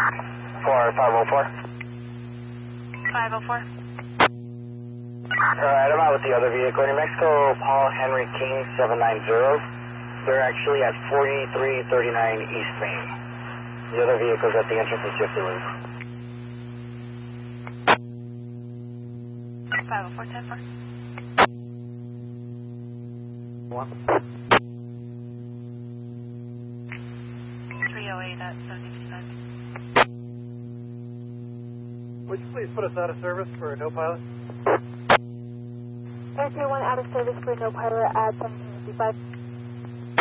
For 504. 504. Alright, I'm out with the other vehicle. New Mexico, Paul Henry King 790. They're actually at 4339 East Main. The other vehicle's at the entrance of Jiffy Lube. 504, 10-4. 308 at 7055. Would you please put us out of service for no pilot? Air 31 out of service for no pilot at 1755.